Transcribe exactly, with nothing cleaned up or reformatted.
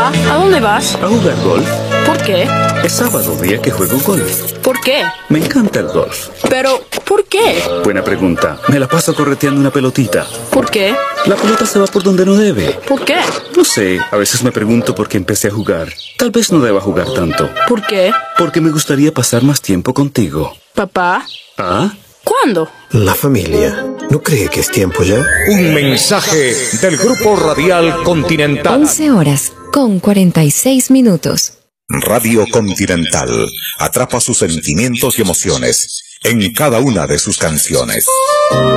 Papá, ¿a dónde vas? A jugar golf. ¿Por qué? Es sábado, día que juego golf. ¿Por qué? Me encanta el golf. Pero, ¿por qué? Buena pregunta. Me la paso correteando una pelotita. ¿Por qué? La pelota se va por donde no debe. ¿Por qué? No sé, a veces me pregunto por qué empecé a jugar. Tal vez no deba jugar tanto. ¿Por qué? Porque me gustaría pasar más tiempo contigo. Papá, ¿Ah? ¿cuándo? La familia. ¿No cree que es tiempo ya? Un mensaje del Grupo Radial Continental. once horas con cuarenta y seis minutos. Radio Continental atrapa sus sentimientos y emociones en cada una de sus canciones.